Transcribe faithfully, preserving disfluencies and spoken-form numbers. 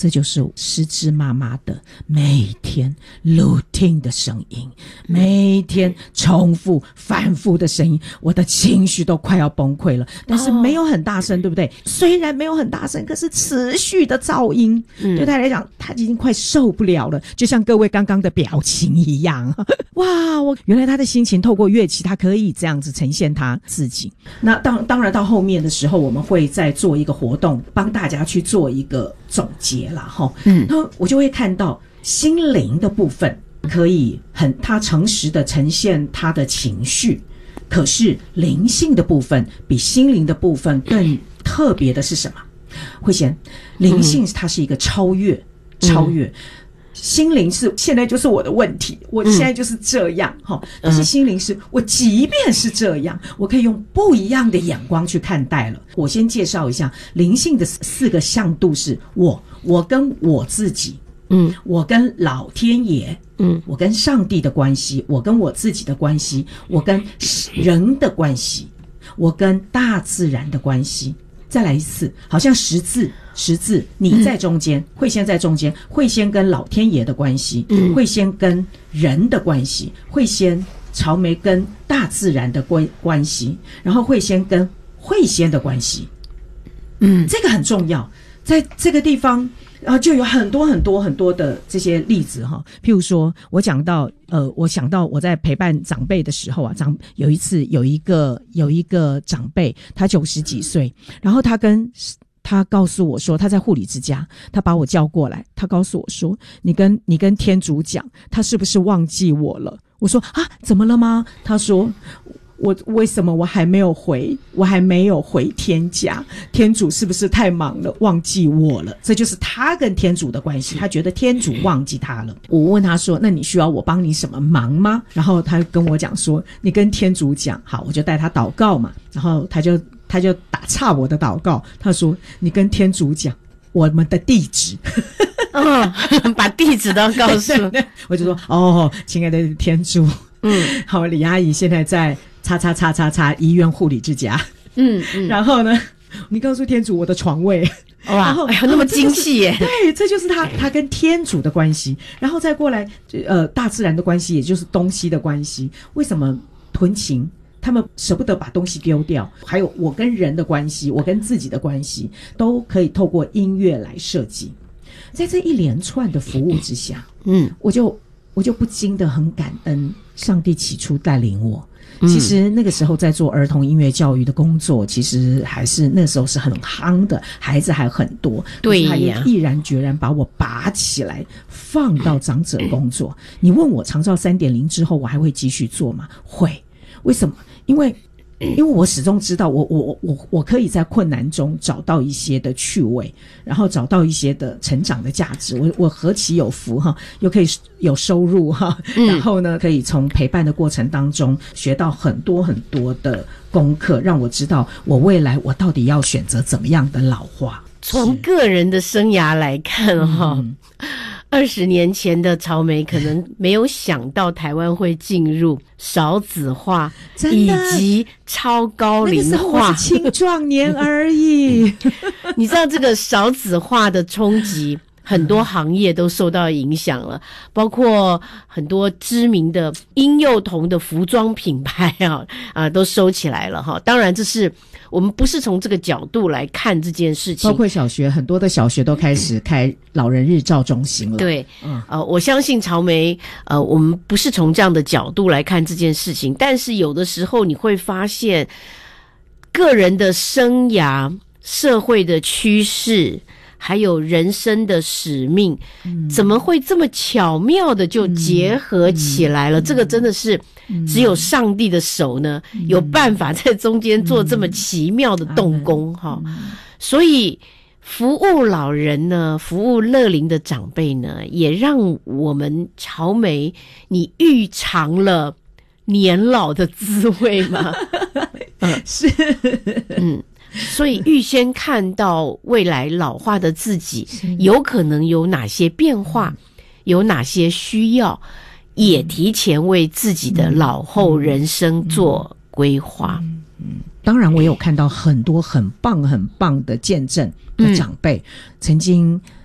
这就是失智妈妈的每天 routine 的声音，每天重复反复的声音，我的情绪都快要崩溃了，但是没有很大声、哦、对不对？虽然没有很大声，可是持续的噪音、嗯、对他来讲他已经快受不了了，就像各位刚刚的表情一样。哇，我原来他的心情透过乐器他可以这样子呈现他自己。那当当然到后面的时候我们会再做一个活动帮大家去做一个总结啦齁。嗯，然后我就会看到心灵的部分可以很他诚实的呈现他的情绪，可是灵性的部分比心灵的部分更特别的是什么？慧贤，灵性它是一个超越、嗯、超越心灵是现在就是我的问题，我现在就是这样齁、嗯、但是心灵是我即便是这样我可以用不一样的眼光去看待了。我先介绍一下灵性的四个向度，是我我跟我自己，嗯，我跟老天爷，嗯，我跟上帝的关系，我跟我自己的关系，我跟人的关系，我跟大自然的关系。再来一次，好像十字十字你在中间、嗯、会先在中间，会先跟老天爷的关系、嗯、会先跟人的关系，会先曹梅跟大自然的关关系，然后会先跟会先的关系。嗯，这个很重要。在这个地方然后就有很多很多很多的这些例子哈，譬如说我讲到呃我想到我在陪伴长辈的时候啊，长有一次有一个有一个长辈他九十几岁，然后他跟他告诉我说他在护理之家，他把我叫过来，他告诉我说你跟你跟天主讲他是不是忘记我了。我说啊怎么了吗？他说我为什么我还没有回我还没有回天家，天主是不是太忙了忘记我了。这就是他跟天主的关系，他觉得天主忘记他了。我问他说那你需要我帮你什么忙吗？然后他跟我讲说你跟天主讲。好，我就带他祷告嘛，然后他就他就打岔我的祷告，他说你跟天主讲我们的地址哦，把地址都告诉我就说哦亲爱的天主，嗯，好，李阿姨现在在叉叉叉叉叉医院护理之家，嗯嗯，然后呢，你告诉天主我的床位， 哇，然后哎呦那么精细耶， 对，这就是他他跟天主的关系，然后再过来呃大自然的关系，也就是东西的关系。为什么屯情他们舍不得把东西丢掉？还有我跟人的关系，我跟自己的关系，都可以透过音乐来设计。在这一连串的服务之下，嗯，我就我就不禁的很感恩上帝起初带领我。其实那个时候在做儿童音乐教育的工作，其实还是那时候是很夯的，孩子还很多，对呀，他也毅然决然把我拔起来放到长者工作。你问我长照 三点零 之后我还会继续做吗？会。为什么？因为因为我始终知道我我我我可以在困难中找到一些的趣味，然后找到一些的成长的价值。我我何其有福哈，又可以有收入哈，然后呢可以从陪伴的过程当中学到很多很多的功课，让我知道我未来我到底要选择怎么样的老化。 从个人的生涯来看哈，嗯二十年前的曹梅可能没有想到台湾会进入少子化以及超高龄化。那个时候我是青壮年而已。你知道这个少子化的冲击，很多行业都受到影响了，包括很多知名的婴幼童的服装品牌啊啊都收起来了哈。当然这是我们不是从这个角度来看这件事情， 包括小学，很多的小学都开始开老人日照中心了。 对，嗯，呃，我相信曹梅，呃，我们不是从这样的角度来看这件事情，但是有的时候你会发现，个人的生涯、社会的趋势，还有人生的使命，嗯，怎么会这么巧妙的就结合起来了？嗯嗯，这个真的是只有上帝的手呢，嗯，有办法在中间做这么奇妙的动工哈，嗯嗯。所以服务老人呢，服务乐龄的长辈呢，也让我们曹梅你预尝了年老的滋味吗？ 嗯，是， 嗯。所以预先看到未来老化的自己有可能有哪些变化，有哪些需要，也提前为自己的老后人生做规划。 嗯嗯，当然我有看到很多很棒很棒的见证的长辈，嗯，曾经